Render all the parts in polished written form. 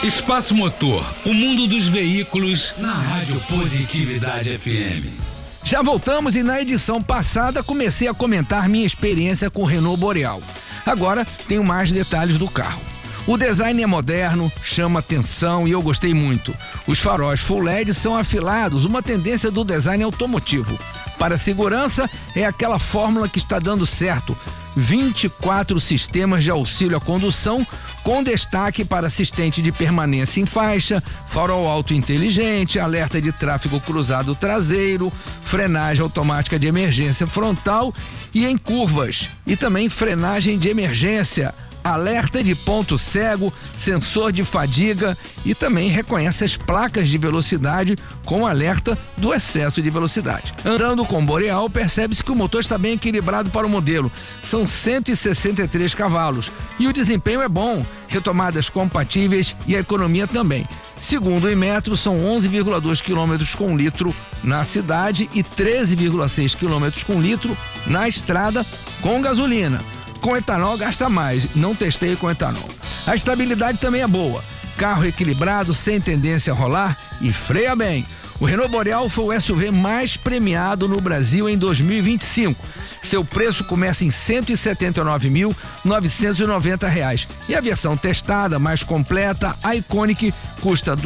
Espaço Motor, o mundo dos veículos na Rádio Positividade FM. Já voltamos e na edição passada comecei a comentar minha experiência com o Renault Boreal. Agora tenho mais detalhes do carro. O design é moderno, chama atenção e eu gostei muito. Os faróis Full LED são afilados, uma tendência do design automotivo. Para a segurança, é aquela fórmula que está dando certo. 24 sistemas de auxílio à condução, com destaque para assistente de permanência em faixa, farol alto inteligente, alerta de tráfego cruzado traseiro, frenagem automática de emergência frontal e em curvas, e também frenagem de emergência, alerta de ponto cego, sensor de fadiga e também reconhece as placas de velocidade com alerta do excesso de velocidade. Andando com o Boreal, percebe-se que o motor está bem equilibrado para o modelo. São 163 cavalos e o desempenho é bom, retomadas compatíveis e a economia também. Segundo o Inmetro, são 11,2 km com litro na cidade e 13,6 km com litro na estrada com gasolina. Com etanol gasta mais, não testei com etanol. A estabilidade também é boa. Carro equilibrado, sem tendência a rolar e freia bem. O Renault Boreal foi o SUV mais premiado no Brasil em 2025. Seu preço começa em R$ 179.990 e a versão testada, mais completa, a Iconic, custa R$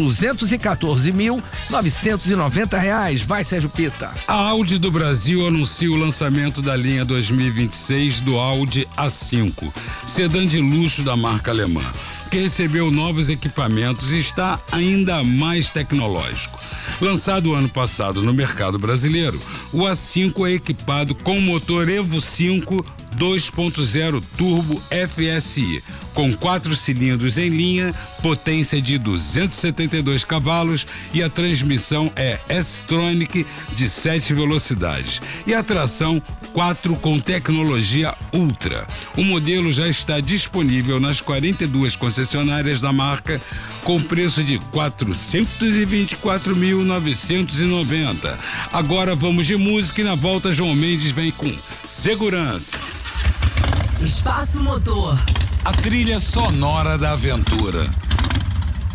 214.990. Vai, Sérgio Pita. A Audi do Brasil anuncia o lançamento da linha 2026 do Audi A5, sedã de luxo da marca alemã, que recebeu novos equipamentos e está ainda mais tecnológico. Lançado ano passado no mercado brasileiro, o A5 é equipado com motor Evo 5 2.0 Turbo FSI, com 4 cilindros em linha, potência de 272 cavalos e a transmissão é S-Tronic de 7 velocidades e a tração 4 com tecnologia Ultra. O modelo já está disponível nas 42 concessionárias da marca com preço de R$ 424.990. Agora vamos de música e na volta João Mendes vem com Segurança. Espaço Motor. A trilha sonora da aventura.